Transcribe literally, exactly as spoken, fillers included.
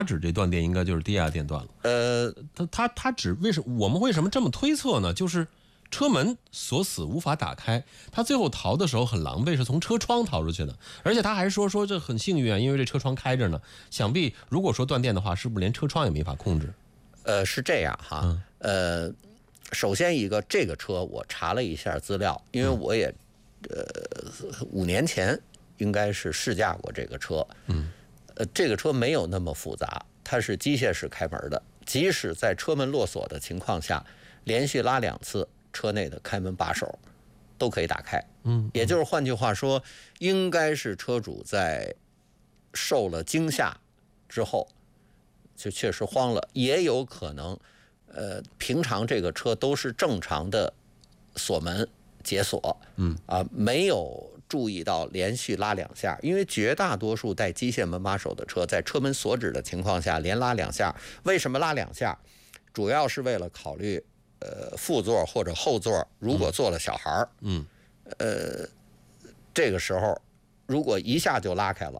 指这断电应该就是低压电断了。 呃， 它它它指为什么我们为什么这么推测呢？就是车门锁死无法打开，他最后逃的时候很狼狈，是从车窗逃出去的。而且他还说说这很幸运啊，因为这车窗开着呢。想必如果说断电的话，是不是连车窗也没法控制？ 呃，是这样哈。嗯、呃，首先一个这个车我查了一下资料，因为我也、嗯、呃五年前应该是试驾过这个车。嗯。呃，这个车没有那么复杂，它是机械式开门的，即使在车门落锁的情况下，连续拉两次，车内的开门把手都可以打开。嗯，也就是换句话说，应该是车主在受了惊吓之后，就确实慌了，也有可能，呃，平常这个车都是正常的锁门解锁，嗯啊，没有注意到连续拉两下，因为绝大多数带机械门把手的车，在车门锁止的情况下连拉两下。为什么拉两下？主要是为了考虑，呃，副座或者后座如果坐了小孩儿，嗯，呃，这个时候如果一下就拉开了，